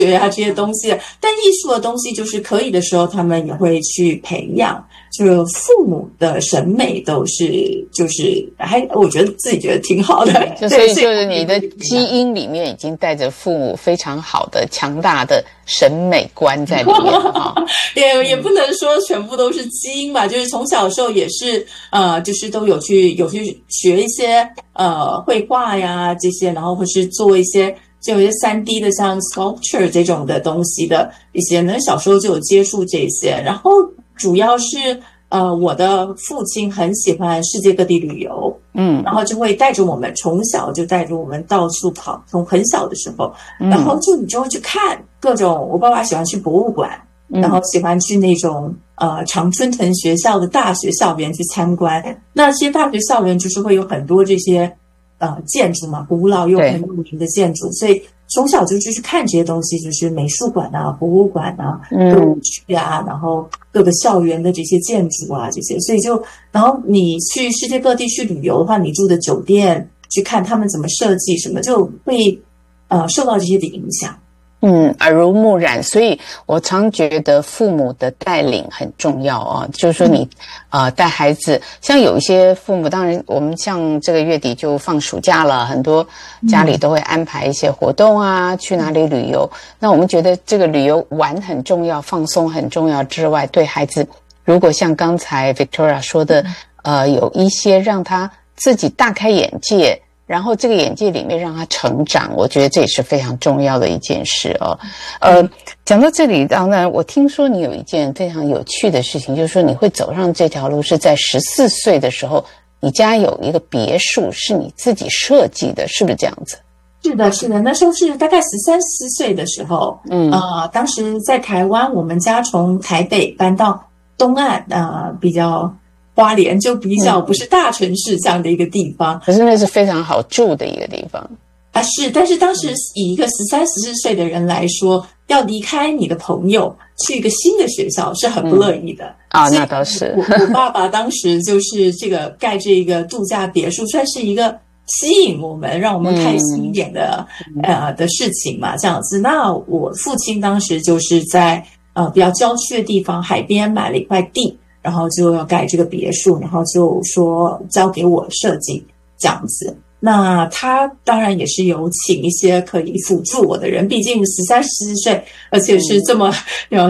学啊这些东西，但艺术的东西就是可以的时候，他们也会去培养。就是父母的审美都是，就是我觉得自己觉得挺好的。 所以就是你的基因里面已经带着父母非常好的、强大的审美观在里面啊。 也不能说全部都是基因吧，就是从小的时候也是就是都有去学一些绘画呀这些，然后或是做一些。就有些3D 的像 sculpture 这种的东西的一些呢，小时候就有接触这些，然后主要是我的父亲很喜欢世界各地旅游，然后就会带着我们，从小就带着我们到处跑，从很小的时候，然后你就会去看各种，我爸爸喜欢去博物馆，然后喜欢去那种常春藤学校的大学校园去参观，那些大学校园就是会有很多这些建筑嘛，古老又很有名的建筑，所以从小就去看这些东西，就是美术馆啊、博物馆啊、歌舞剧啊，然后各个校园的这些建筑啊这些，所以然后你去世界各地去旅游的话，你住的酒店去看他们怎么设计什么，就会受到这些的影响。 耳濡目染，所以我常觉得父母的带领很重要啊。就是说你带孩子，像有一些父母，当然我们像这个月底就放暑假了，很多家里都会安排一些活动啊，去哪里旅游。那我们觉得这个旅游玩很重要，放松很重要之外，对孩子如果像刚才 Victoria 说的，有一些让他自己大开眼界，然后这个眼界里面让他成长，我觉得这也是非常重要的一件事哦。讲到这里，当然我听说你有一件非常有趣的事情，就是说你会走上这条路是在14岁的时候，你家有一个别墅是你自己设计的，是不是这样子？ 是的，那时候是大概13、14岁的时候，当时在台湾，我们家从台北搬到东岸，比较花莲就比较不是大城市这样的一个地方， 可是那是非常好住的一个地方是，但是当时以一个13、14岁的人来说，要离开你的朋友去一个新的学校是很不乐意的那倒是。 我爸爸当时就是盖这个度假别墅，算是一个吸引我们，让我们开心一点的的事情嘛，这样子。那我父亲当时就是在比较郊区的地方，海边买了一块地。然后就要盖这个别墅，然后就说交给我设计这样子。那他当然也是有请一些可以辅助我的人，毕竟13、14岁，而且是这么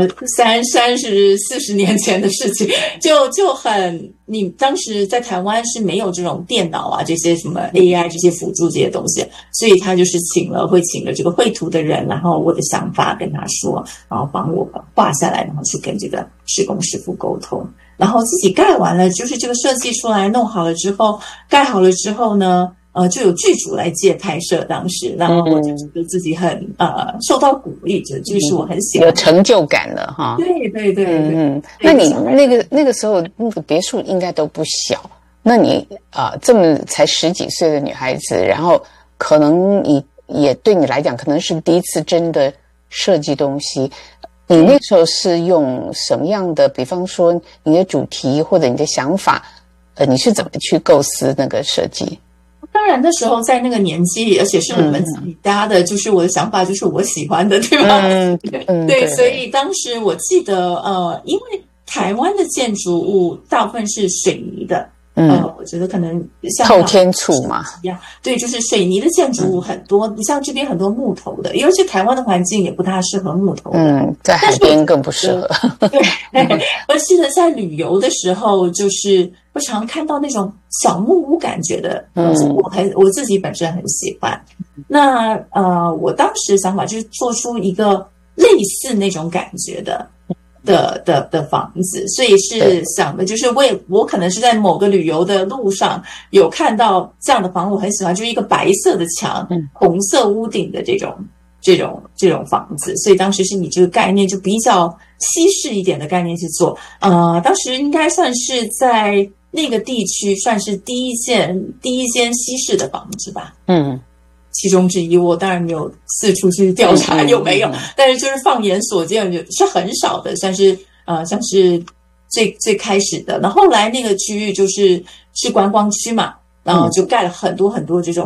30、40年前的事情，就很，你当时在台湾是没有这种电脑啊这些什么 AI 这些辅助这些东西，所以他就是请了这个绘图的人，然后我的想法跟他说，然后帮我画下来，然后去跟这个施工师傅沟通，然后自己盖完了，就是这个设计出来弄好了之后，盖好了之后呢，就有剧组来借拍摄，当时，然后我就觉得自己很受到鼓励，就是我很喜欢， 有成就感了哈。 对。 那你那个时候那个别墅应该都不小，那你这么才10几岁的女孩子，然后可能你也对你来讲可能是第一次真的设计东西。你那时候是用什么样的，比方说你的主题或者你的想法，你是怎么去构思那个设计？ 当然那时候在那个年纪，而且是我们自己搭的，就是我的想法就是我喜欢的，对吧？对，所以当时我记得因为台湾的建筑物大部分是水泥的，我觉得可能像透天厝嘛一样，对，就是水泥的建筑物很多，不像这边很多木头的，尤其台湾的环境也不大适合木头的， 在海边更不适合。 对，我记得在旅游的时候，就是我常看到那种小木屋感觉的，我自己本身很喜欢。那我当时的想法就是做出一个类似那种感觉的房子，所以是想的就是我可能是在某个旅游的路上有看到这样的房子，我很喜欢，就是一个白色的墙，红色屋顶的这种房子，所以当时是你这个概念就比较西式一点的概念去做。当时应该算是在那个地区算是第一间西式的房子吧。其中之一，我当然没有四处去调查有没有，但是就是放眼所见是很少的，算是像是最开始的。那后来那个区域是观光区嘛，然后就盖了很多很多这种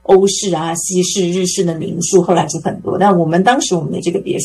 欧式啊、西式、日式的民宿，后来就很多。但我们当时我们的这个别墅